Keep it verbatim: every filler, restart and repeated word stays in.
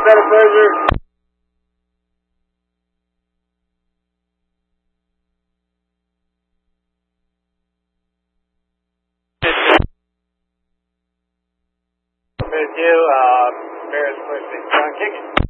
been a pleasure. With you, uh, Ferris Push, John Kick.